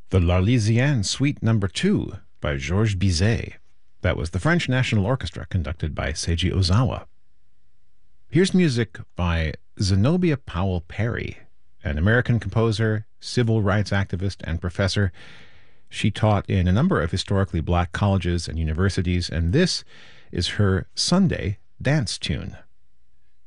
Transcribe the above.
The L'Arlésienne Suite Number 2 by Georges Bizet. That was the French National Orchestra conducted by Seiji Ozawa. Here's music by Zenobia Powell Perry, an American composer, civil rights activist, and professor. She taught in a number of historically black colleges and universities, and this is her Sunday dance tune.